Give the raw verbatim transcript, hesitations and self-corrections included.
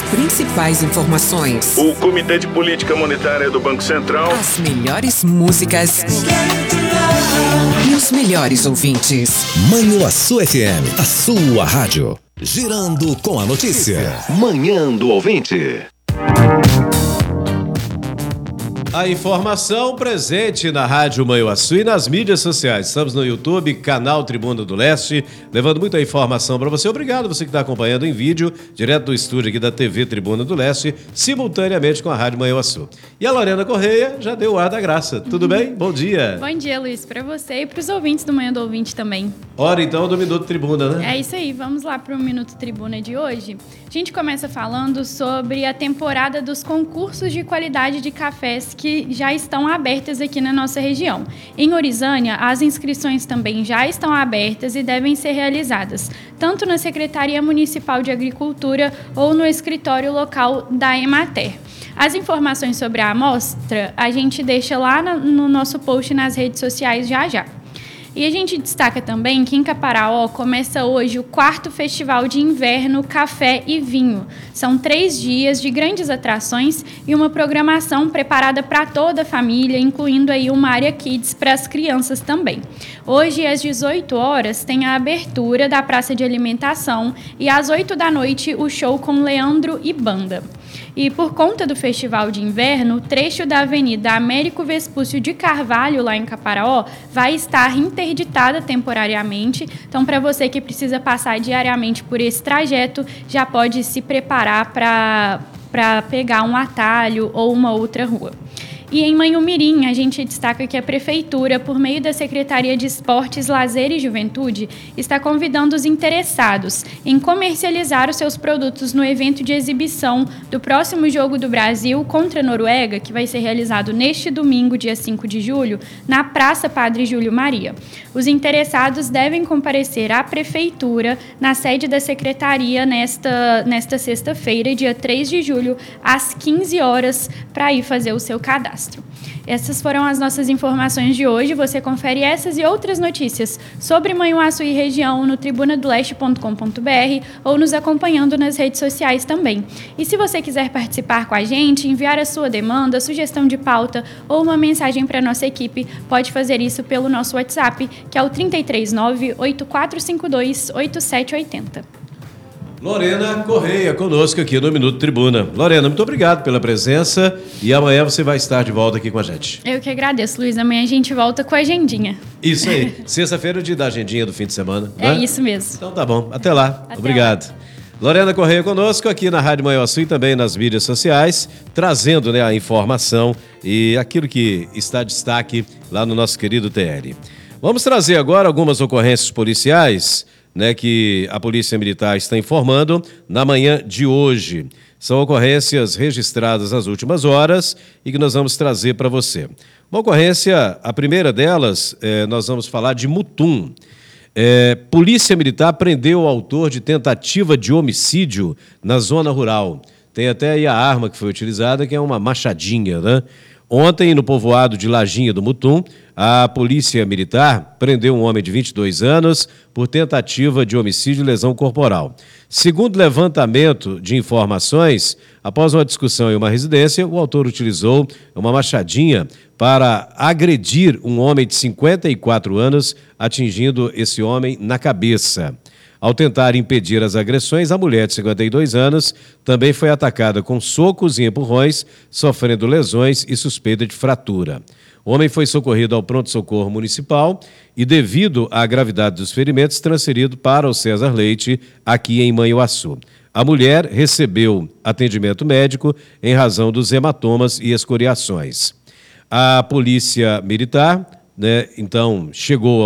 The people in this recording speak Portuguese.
principais informações. O Comitê de Política Monetária do Banco Central. As melhores músicas e os melhores ouvintes. Manhuaçu F M, a sua rádio. Girando com a notícia. Manhã do Ouvinte. A informação presente na Rádio Manhuaçu e nas mídias sociais. Estamos no YouTube, canal Tribuna do Leste, levando muita informação para você. Obrigado você que está acompanhando em vídeo, direto do estúdio aqui da T V Tribuna do Leste, simultaneamente com a Rádio Manhuaçu. E a Lorena Correia já deu o ar da graça. Tudo uhum. bem? Bom dia. Bom dia, Luiz, para você e para os ouvintes do Manhã do Ouvinte também. Hora então do Minuto Tribuna, né? É isso aí, vamos lá para o Minuto Tribuna de hoje. A gente começa falando sobre a temporada dos concursos de qualidade de cafés que já estão abertas aqui na nossa região. Em Orizânia, as inscrições também já estão abertas e devem ser realizadas, tanto na Secretaria Municipal de Agricultura ou no escritório local da Emater. As informações sobre a amostra a gente deixa lá no nosso post nas redes sociais já já. E a gente destaca também que em Caparaó começa hoje o quarto Festival de Inverno Café e Vinho. São três dias de grandes atrações e uma programação preparada para toda a família, incluindo aí uma área Kids para as crianças também. Hoje, às dezoito horas, tem a abertura da praça de alimentação e às oito da noite o show com Leandro e banda. E por conta do Festival de Inverno, o trecho da Avenida Américo Vespúcio de Carvalho, lá em Caparaó, vai estar interditada temporariamente. Então, para você que precisa passar diariamente por esse trajeto, já pode se preparar para para pegar um atalho ou uma outra rua. E em Manhumirim, a gente destaca que a Prefeitura, por meio da Secretaria de Esportes, Lazer e Juventude, está convidando os interessados em comercializar os seus produtos no evento de exibição do próximo Jogo do Brasil contra a Noruega, que vai ser realizado neste domingo, dia cinco de julho, na Praça Padre Júlio Maria. Os interessados devem comparecer à Prefeitura, na sede da Secretaria, nesta, nesta sexta-feira, dia três de julho, às quinze horas, para ir fazer o seu cadastro. Essas foram as nossas informações de hoje. Você confere essas e outras notícias sobre Manhuaçu e região no tribuna do leste ponto com ponto b r ou nos acompanhando nas redes sociais também. E se você quiser participar com a gente, enviar a sua demanda, sugestão de pauta ou uma mensagem para a nossa equipe, pode fazer isso pelo nosso WhatsApp, que é o três três nove, oito quatro cinco dois, oito sete oito zero. Lorena Correia conosco aqui no Minuto Tribuna. Lorena, muito obrigado pela presença e amanhã você vai estar de volta aqui com a gente. Eu que agradeço, Luiz. Amanhã a gente volta com a agendinha. Isso aí. Sexta-feira é o dia da agendinha do fim de semana. É né? isso mesmo. Então tá bom. Até lá. Até obrigado. Lá. Lorena Correia conosco aqui na Rádio Manhuaçu e também nas mídias sociais, trazendo né, a informação e aquilo que está em destaque lá no nosso querido T L. Vamos trazer agora algumas ocorrências policiais Né, que a Polícia Militar está informando na manhã de hoje. São ocorrências registradas nas últimas horas e que nós vamos trazer para você. Uma ocorrência, a primeira delas, é, nós vamos falar de Mutum. É, Polícia Militar prendeu o autor de tentativa de homicídio na zona rural. Tem até aí a arma que foi utilizada, que é uma machadinha, né? Ontem, no povoado de Lajinha do Mutum, a Polícia Militar prendeu um homem de vinte e dois anos por tentativa de homicídio e lesão corporal. Segundo levantamento de informações, após uma discussão em uma residência, o autor utilizou uma machadinha para agredir um homem de cinquenta e quatro anos, atingindo esse homem na cabeça. Ao tentar impedir as agressões, a mulher de cinquenta e dois anos também foi atacada com socos e empurrões, sofrendo lesões e suspeita de fratura. O homem foi socorrido ao pronto-socorro municipal e, devido à gravidade dos ferimentos, transferido para o César Leite, aqui em Manhuaçu. A mulher recebeu atendimento médico em razão dos hematomas e escoriações. A Polícia Militar, né, então, chegou